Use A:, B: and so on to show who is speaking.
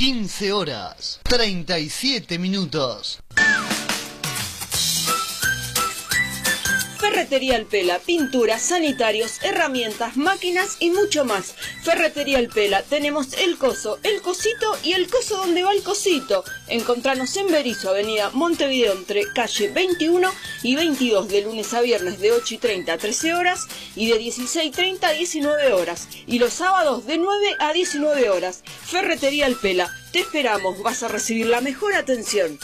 A: 15 horas, 37 minutos.
B: Ferretería El Pela, pinturas, sanitarios, herramientas, máquinas y mucho más. Ferretería El Pela, tenemos el coso, el cosito y el coso donde va el cosito. Encontranos en Berisso, avenida Montevideo, entre calle 21 y 22, de lunes a viernes de 8:30 a 13 horas y de 16:30 a 19 horas. Y los sábados de 9 a 19 horas. Ferretería El Pela, te esperamos, vas a recibir la mejor atención.